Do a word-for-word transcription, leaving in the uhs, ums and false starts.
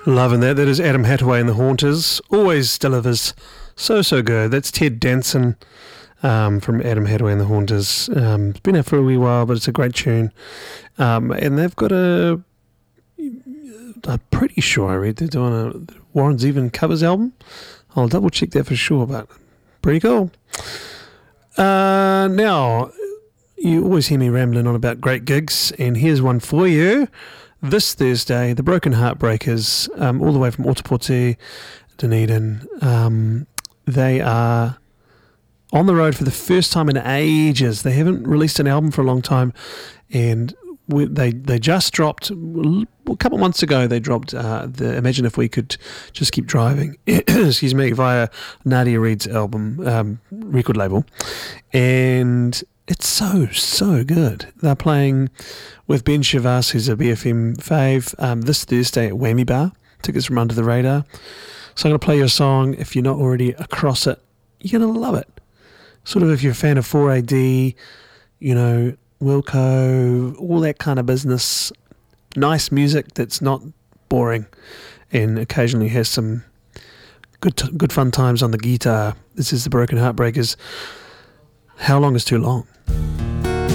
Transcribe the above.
Loving that. That is Adam Hattaway and the Haunters. Always delivers so, so good. That's Ted Danson um, from Adam Hattaway and the Haunters. Um, it's been out for a wee while, but it's a great tune. Um, and they've got a... I'm pretty sure I read they're doing a Warren Zevon covers album. I'll double check that for sure, but pretty cool. Uh, now, you always hear me rambling on about great gigs, and here's one for you. This Thursday, the Broken Heartbreakers, um, all the way from Ōtepoti, Dunedin, um, they are on the road for the first time in ages. They haven't released an album for a long time, and we, they they just dropped, a couple of months ago, they dropped uh, the Imagine If We Could Just Keep Driving, excuse me, via Nadia Reid's album, um, record label, and it's so, so good. They're playing with Ben Shavas, who's a B F M fave, um, this Thursday at Whammy Bar. Tickets from Under the Radar. So I'm going to play your song. If you're not already across it, you're going to love it. Sort of if you're a fan of four A D, you know, Wilco, all that kind of business. Nice music that's not boring and occasionally has some good t- good fun times on the guitar. This is the Broken Heartbreakers. How long is too long?